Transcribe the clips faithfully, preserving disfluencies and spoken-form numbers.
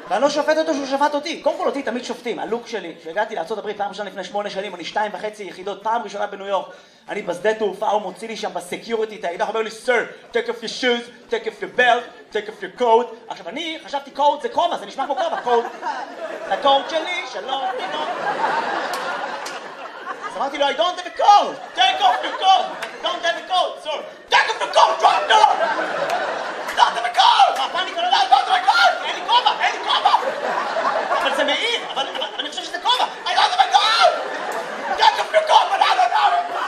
ואני לא שופט אותו שהוא שפט אותי. קודם כל אותי תמיד שופטים. הלוק שלי, שהגעתי לארצות הברית פעם ראשונה לפני שמונה שנים, אני שתיים וחצי יחידות, פעם ראשונה בניו יורק. אני בשדה תעופה, הוא מוציא לי שם בסקיוריטי את היחידה, הוא אומר לי, Sir, take off your shoes, take off your belt, take off your coat. עכשיו אני חשבתי coat זה כובע, זה נשמע כמו כובע, coat. זה coat שלי, שלום, פינוק. אז אמרתי לו, I don't have a coat, take off your coat, don't have a coat, sir, take off your coat, drop down. don't have a coat! מה, פאניקה לא יודעת, don't have a coat! אין לי כובע, אין לי כובע! אבל זה מעיר, אבל אני חושב שזה כובע! I don't have a coat! take off your coat, but I don't have it!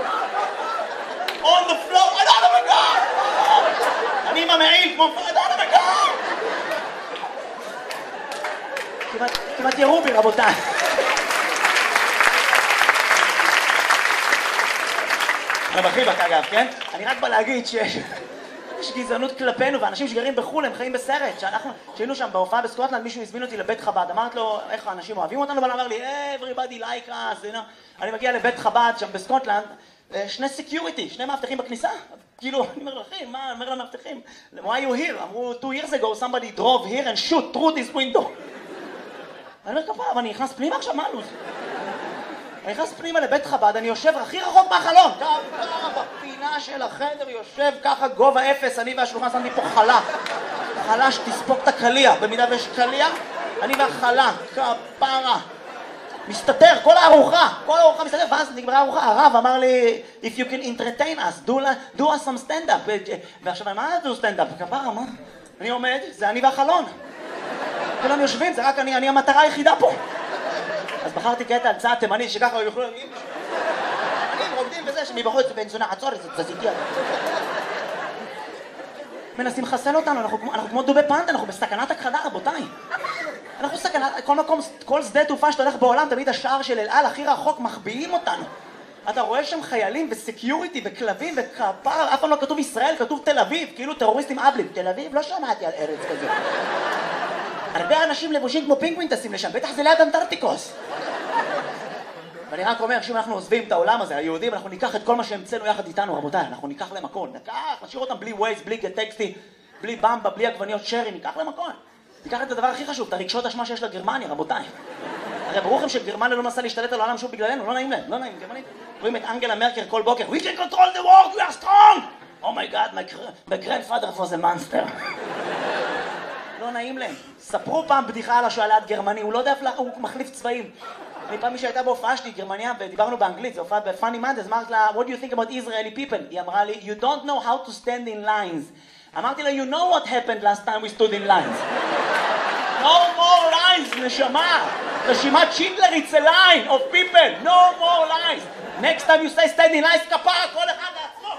on the floor, I don't have a coat! אני עם המעיל כמו, I don't have a coat! כמעט ירו בי, רבותיי. אני בחיבק אגב, כן? אני רק בא להגיד שיש גזענות כלפינו, ואנשים שגרים בחו"ל הם חיים בסרט. שאנחנו, שהיינו שם בהופעה בסקוטלנד, מישהו הזמין אותי לבית חב"ד, אמרת לו, איך האנשים אוהבים אותנו? ואני אמר לי, everybody like us, you know. אני מגיע לבית חב"ד שם בסקוטלנד, שני סקיוריטי, שני מאבטחים בכניסה. כאילו, אני אומר לכם, מה? אומר למאבטחים, why you here? אמרו, two years ago somebody drove here and shoot through this window. אני אומר כפה, אבל אני נכנס פנימה עכשיו, מה לוז? אני נכנס פנימה לבית חב"ד, אני יושב הכי רחוק מהחלון. ככה בפינה של החדר יושב ככה גובה אפס, אני והשולחן שמתי פה חלה. חלה שתספוק את הקליע, במידה ויש קליע, אני והחלה, כפרה. מסתתר, כל הארוחה, כל הארוחה מסתתר, ואז נגמרה הארוחה, הרב אמר לי, if you can entertain us, do, do us some stand-up. ועכשיו, מה זה stand-up? כפרה, מה? אני עומד, זה אני והחלון. כולם יושבים, זה רק אני, אני המטרה היחידה פה. אז בחרתי קטע על צעד תימני שככה יוכלו להגיד אני רוקדים וזה שמבחוץ בן זונה עצור את זה תזיתי מנסים לחסל אותנו, אנחנו, אנחנו כמו דובי פנדה, אנחנו בסכנת הכחדה רבותיי אנחנו סכנת, כל מקום, כל שדה תעופה שאתה הולך בעולם תמיד השער של אל על הכי רחוק מחביאים אותנו אתה רואה שם חיילים וסקיוריטי וכלבים וכפר אף פעם לא כתוב ישראל, כתוב תל אביב כאילו טרוריסטים אבלים תל אביב לא שמעתי על ארץ כזה הרבה אנשים לבושים כמו פינגווין טסים לשם, בטח זה ליד אנטארקטיקוס. ואני רק אומר, שאם אנחנו עוזבים את העולם הזה, היהודים, אנחנו ניקח את כל מה שהמצאנו יחד איתנו, רבותיי, אנחנו ניקח להם הכל. ניקח, נשאיר אותם בלי ווייז, בלי טקסטי, בלי במבה, בלי עגבניות שרי, ניקח להם הכל. ניקח את הדבר הכי חשוב, את הרגשות אשמה שיש לגרמניה, רבותיי. הרי ברור לכם שגרמניה לא נסה להשתלט על העולם שוב בגללנו, לא נעים להם, לא נעים, גרמנית. רואים את אנגלה מרקל כל בוקר, we can control the world, we are strong! Oh my God, my, my grandfather was a monster. לא נעים להם. ספרו פעם בדיחה על השואלת גרמני, הוא לא יודע איפה, הוא מחליף צבעים. אני פעם מי שהייתה בהופעה שלי, גרמניה, ודיברנו באנגלית, זה הופעה בפאני מנדס, אמרת לה, what do you think about Israeli people? היא אמרה לי, you don't know how to stand in lines. אמרתי לה, you know what happened last time we stood in lines. No more lines, נשמה. רשימת שינדלר, it's a line of people. No more lines. Next time you say stand in lines, כפרה, כל אחד...